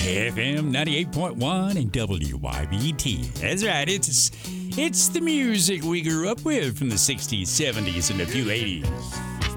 FM 98.1 and WYBT. That's right, it's the music we grew up with from the 60s, 70s, and a few 80s.